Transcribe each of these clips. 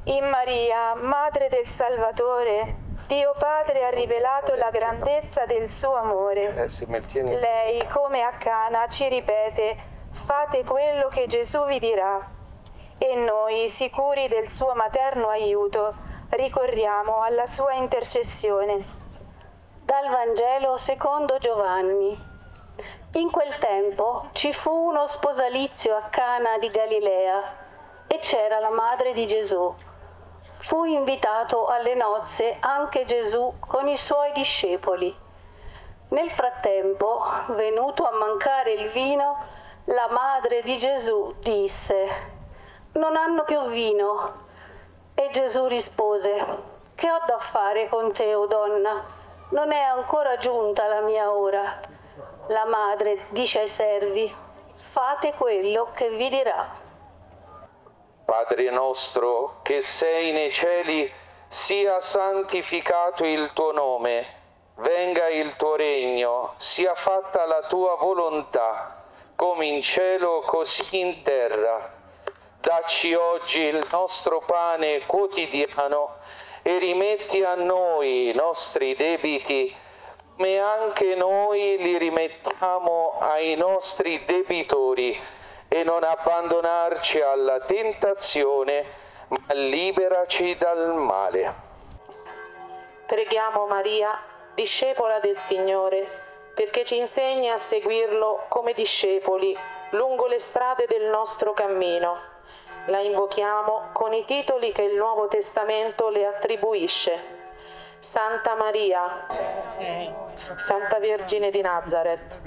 In Maria, Madre del Salvatore, Dio Padre ha rivelato la grandezza del suo amore. Lei, come a Cana, ci ripete: fate quello che Gesù vi dirà. E noi, sicuri del suo materno aiuto, ricorriamo alla sua intercessione. Dal Vangelo secondo Giovanni. In quel tempo ci fu uno sposalizio a Cana di Galilea e c'era la madre di Gesù. Fu invitato alle nozze anche Gesù con i suoi discepoli. Nel frattempo, venuto a mancare il vino, la madre di Gesù disse: «Non hanno più vino». E Gesù rispose: «Che ho da fare con te, o donna? Non è ancora giunta la mia ora». La madre dice ai servi: «Fate quello che vi dirà». Padre nostro che sei nei cieli, sia santificato il tuo nome, venga il tuo regno, sia fatta la tua volontà, come in cielo così in terra. Dacci oggi il nostro pane quotidiano e rimetti a noi i nostri debiti, come anche noi li rimettiamo ai nostri debitori, e non abbandonarci alla tentazione, ma liberaci dal male. Preghiamo Maria, discepola del Signore, perché ci insegni a seguirlo come discepoli lungo le strade del nostro cammino. La invochiamo con i titoli che il Nuovo Testamento le attribuisce. Santa Maria, Santa Vergine di Nazaret,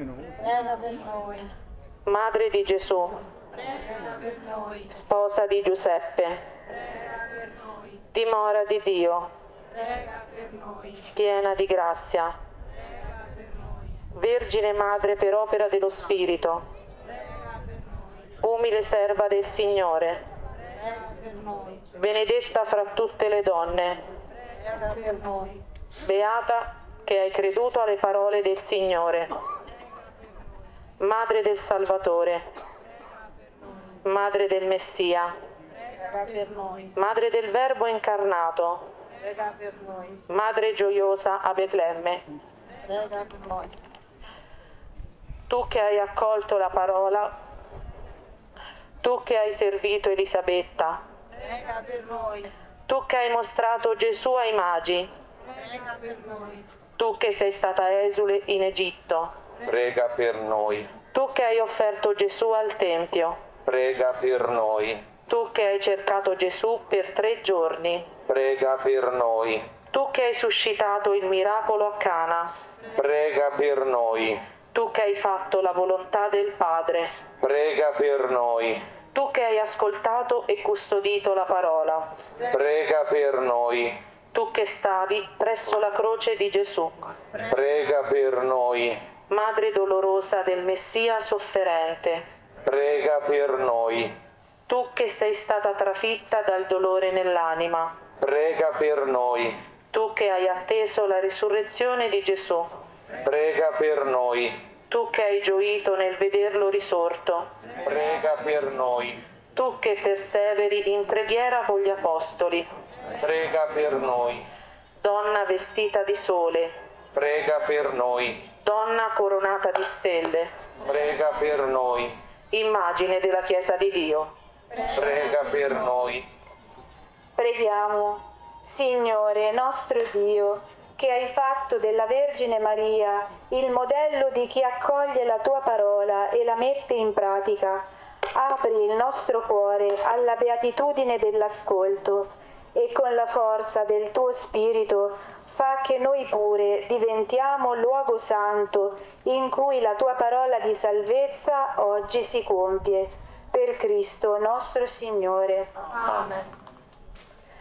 Madre di Gesù, Sposa di Giuseppe, Dimora di Dio, piena di grazia, Vergine Madre per opera dello Spirito, umile serva del Signore, benedetta fra tutte le donne, beata che hai creduto alle parole del Signore. Madre del Salvatore, Madre del Messia, Madre del Verbo incarnato, Madre gioiosa a Betlemme, tu che hai accolto la parola, tu che hai servito Elisabetta, tu che hai mostrato Gesù ai magi, tu che sei stata esule in Egitto, Prega per noi. Tu che hai offerto Gesù al Tempio, Prega per noi. Tu che hai cercato Gesù per 3 giorni, Prega per noi. Tu che hai suscitato il miracolo a Cana, Prega per noi. Tu che hai fatto la volontà del Padre, Prega per noi. Tu che hai ascoltato e custodito la parola, Prega per noi. Tu che stavi presso la croce di Gesù, Prega per noi. Madre dolorosa del Messia sofferente, Prega per noi. Tu che sei stata trafitta dal dolore nell'anima, Prega per noi. Tu che hai atteso la risurrezione di Gesù, Prega per noi. Tu che hai gioito nel vederlo risorto, Prega per noi. Tu che perseveri in preghiera con gli apostoli, Prega per noi. Donna vestita di sole, Prega per noi. Donna coronata di stelle, Prega per noi. Immagine della Chiesa di Dio, Prega per noi. Preghiamo. Signore nostro Dio, che hai fatto della Vergine Maria il modello di chi accoglie la tua parola e la mette in pratica, apri il nostro cuore alla beatitudine dell'ascolto e con la forza del tuo Spirito fa che noi pure diventiamo luogo santo in cui la tua parola di salvezza oggi si compie. Per Cristo nostro Signore. Amen.